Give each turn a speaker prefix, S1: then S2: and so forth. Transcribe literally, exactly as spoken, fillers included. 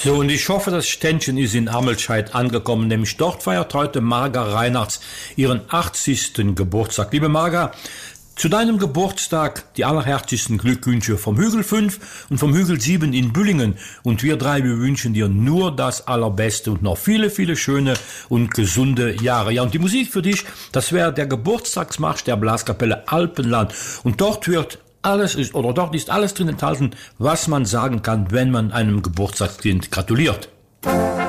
S1: So, und ich hoffe, das Ständchen ist in Amelscheid angekommen, nämlich dort feiert heute Marga Reinhardt ihren achtzigsten Geburtstag. Liebe Marga, zu deinem Geburtstag die allerherzlichsten Glückwünsche vom Hügel fünf und vom Hügel sieben in Büllingen. Und wir drei, wir wünschen dir nur das Allerbeste und noch viele, viele schöne und gesunde Jahre. Ja, und die Musik für dich, das wäre der Geburtstagsmarsch der Blaskapelle Alpenland. Und dort wird alles ist, oder dort ist alles drin enthalten, was man sagen kann, wenn man einem Geburtstagskind gratuliert.